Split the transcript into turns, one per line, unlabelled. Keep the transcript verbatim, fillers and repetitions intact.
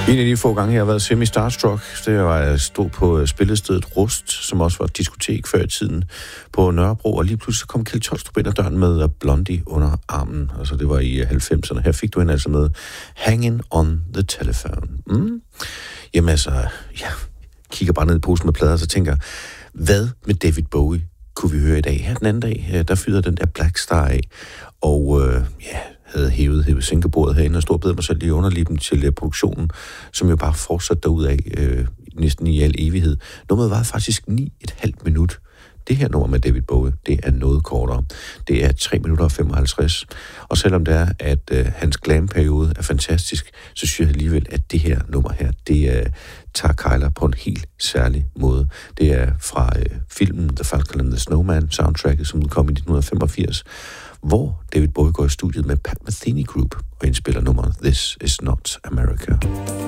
En af de få gange, jeg har været semi-starstruck, det var, at jeg stod på spillestedet Rust, som også var et diskotek før i tiden på Nørrebro, og lige pludselig kom Kjeld Tolstrup ind ad døren med Blondie under armen. Altså, det var i halvfemserne. Her fik du hende altså med Hanging on the Telephone. Mm. Jamen altså, jeg kigger bare ned i posen med plader, og så tænker, hvad med David Bowie kunne vi høre i dag? Her den anden dag, der fyrede den der Black Star af, og øh, ja, havde hævet, hævet sænkebordet herinde og stod og bed mig selv i underlippen til uh, produktionen, som jo bare fortsatte derudad øh, næsten i al evighed. Nummeret var faktisk ni et halvt minut. Det her nummer med David Bowie, det er noget kortere. Det er tre minutter og femoghalvtreds. Og selvom det er, at øh, hans glam-periode er fantastisk, så synes jeg alligevel, at det her nummer her, det øh, tager Kyler på en helt særlig måde. Det er fra øh, filmen The Falcon and the Snowman, soundtracket, som udkom i nitten femogfirs, hvor David Bowie går i studiet med Pat Metheny Group og indspiller nummeret This Is Not America.